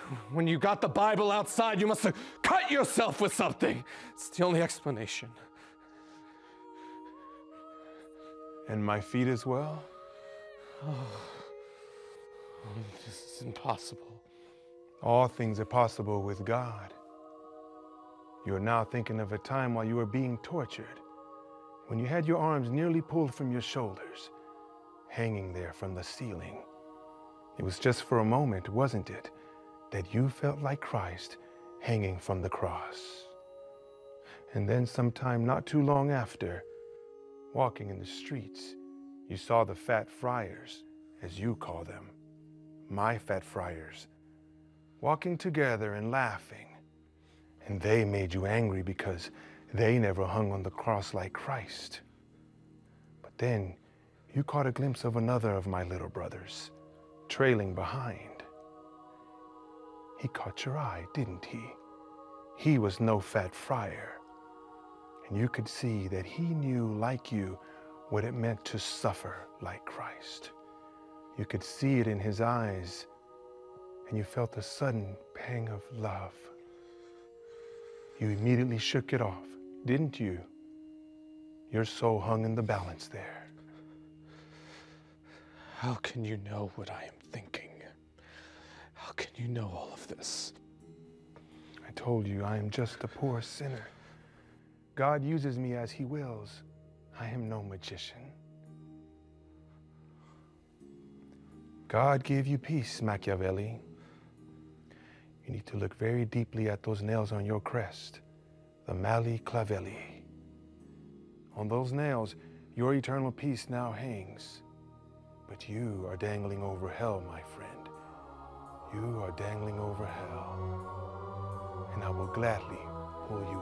When you got the Bible outside, you must have cut yourself with something. It's the only explanation. And my feet as well? This is impossible. All things are possible with God. You are now thinking of a time while you were being tortured, when you had your arms nearly pulled from your shoulders, hanging there from the ceiling. It was just for a moment, wasn't it, that you felt like Christ hanging from the cross. And then sometime not too long after, walking in the streets, you saw the fat friars, as you call them, my fat friars, walking together and laughing. And they made you angry because they never hung on the cross like Christ. But then you caught a glimpse of another of my little brothers, trailing behind. He caught your eye, didn't he? He was no fat friar. And you could see that he knew, like you, what it meant to suffer like Christ. You could see it in his eyes, and you felt a sudden pang of love. You immediately shook it off, didn't you? Your soul hung in the balance there. How can you know what I am thinking? How can you know all of this? I told you I am just a poor sinner. God uses me as he wills. I am no magician. God gave you peace, Machiavelli. You need to look very deeply at those nails on your crest, the Mali Clavelli. On those nails, your eternal peace now hangs. But you are dangling over hell, my friend. You are dangling over hell. And I will gladly pull you